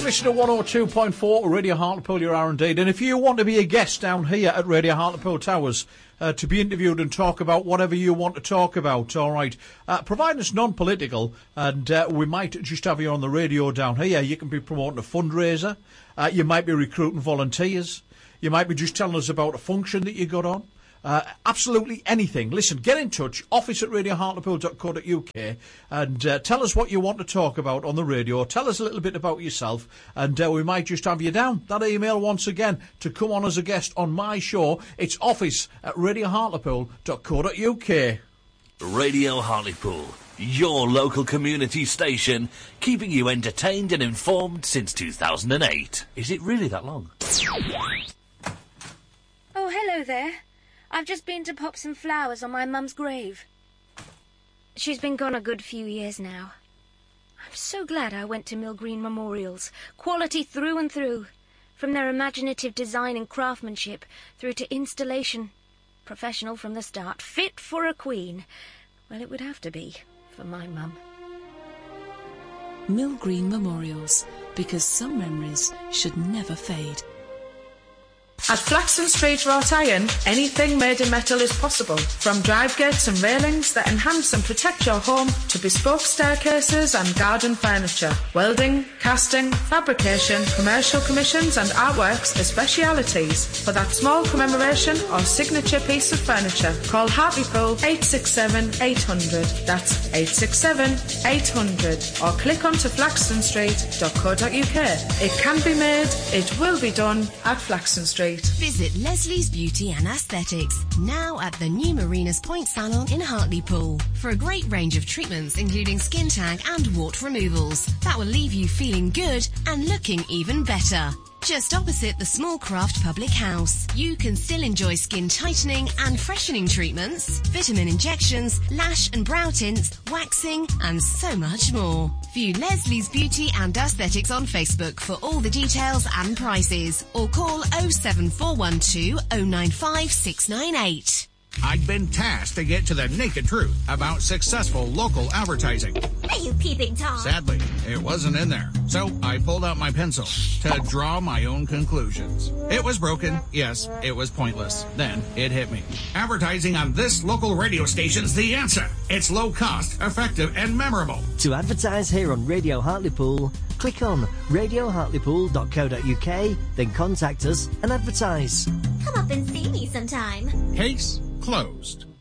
You listen to 102.4 Radio Hartlepool, you are indeed. And if you want to be a guest down here at Radio Hartlepool Towers, to be interviewed and talk about whatever you want to talk about, all right, providing it's non-political, and we might just have you on the radio down here. You can be promoting a fundraiser, you might be recruiting volunteers, you might be just telling us about a function that you got on. Absolutely anything. Listen, get in touch, office@radiohartlepool.co.uk, and tell us what you want to talk about on the radio. Tell us a little bit about yourself, and we might just have you down. That email, once again, to come on as a guest on my show, it's office@radiohartlepool.co.uk. Radio Hartlepool, your local community station, keeping you entertained and informed since 2008. Is it really that long? Oh, hello there. I've just been to pop some flowers on my mum's grave. She's been gone a good few years now. I'm so glad I went to Mill Green Memorials. Quality through and through. From their imaginative design and craftsmanship through to installation. Professional from the start. Fit for a queen. Well, it would have to be for my mum. Mill Green Memorials, because some memories should never fade. At Flaxton Street Wrought Iron, anything made in metal is possible. From drive gates and railings that enhance and protect your home to bespoke staircases and garden furniture. Welding, casting, fabrication, commercial commissions and artworks are specialities. For that small commemoration or signature piece of furniture, call Hartlepool 867 800. That's 867 800. Or click onto flaxtonstreet.co.uk. It can be made, it will be done at Flaxton Street. Visit Leslie's Beauty and Aesthetics, now at the new Marinas Point Salon in Hartlepool, for a great range of treatments including skin tag and wart removals that will leave you feeling good and looking even better. Just opposite the Small Craft Public House, you can still enjoy skin tightening and freshening treatments, vitamin injections, lash and brow tints, waxing, and so much more. View Leslie's Beauty and Aesthetics on Facebook for all the details and prices, or call 07412 095 698. I'd been tasked to get to the naked truth about successful local advertising. Are you peeping Tom? Sadly, it wasn't in there. So I pulled out my pencil to draw my own conclusions. It was broken. Yes, it was pointless. Then it hit me. Advertising on this local radio station's the answer. It's low cost, effective, and memorable. To advertise here on Radio Hartlepool, click on radiohartlepool.co.uk, then contact us and advertise. Come up and see me sometime. Case closed.